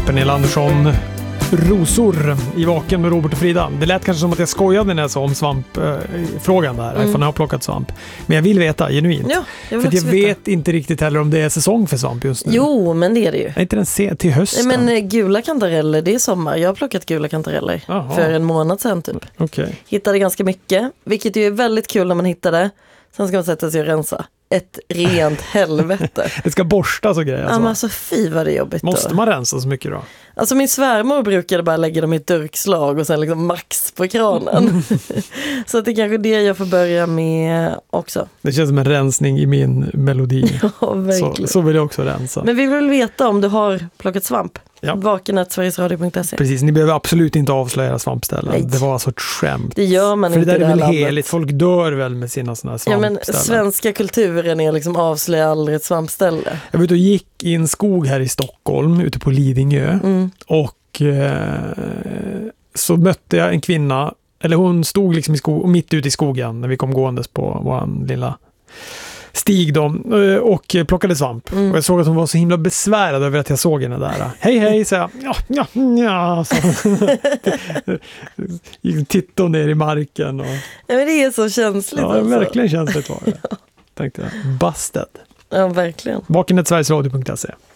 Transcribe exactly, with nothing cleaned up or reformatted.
Pernilla Andersson, Rosor i Vaken med Robert och Frida. Det lät kanske som att jag skojade när jag sa om svampfrågan där, mm. ifall jag har plockat svamp. Men jag vill veta, genuint. Ja, jag vill För jag veta. vet inte riktigt heller om det är säsong för svamp just nu. Jo, men det är det ju. Är inte den se till hösten? Nej, men gula kantareller, det är sommar. Jag har plockat gula kantareller Aha. för en månad sedan typ. Okay. Hittade ganska mycket, vilket ju är väldigt kul när man hittar det. Sen ska man sätta sig och rensa. Ett rent helvete. Det ska borstas och grejer. Alltså. Ja, men alltså fy vad det är jobbigt. Måste då. man rensa så mycket då? Alltså min svärmor brukade bara lägga dem i ett durkslag och sen liksom max på kranen. Så att det är kanske det jag får börja med också. Det känns som en rensning i min melodi. Ja, verkligen. Så, så vill jag också rensa. Men vi vill veta om du har plockat svamp. Ja. Vaken at sverigesradio punkt se. Precis, ni behöver absolut inte avslöja era svampställen. Nej. Det var alltså ett skämt. Det gör man För inte det där är väl landet. heligt. Folk dör väl med sina sådana här Ja, men svampställen. svenska kulturen är liksom avslöja aldrig ett svampställe. Jag var ute och gick i en skog här i Stockholm, ute på Lidingö. Mm. Och eh, så mötte jag en kvinna, eller hon stod liksom i skog, mitt ute i skogen när vi kom gåendes på vår lilla stig då, och plockade svamp. Mm. Och jag såg att hon var så himla besvärad över att jag såg henne där. Hej hej, sa jag. Ja, ja, ja. Så, tittade hon ner i marken. Och, ja, men det är så känsligt. ja, alltså. verkligen känsligt var det. Tänkte jag. Busted. Ja, verkligen. Vaken at sverigesradio punkt se.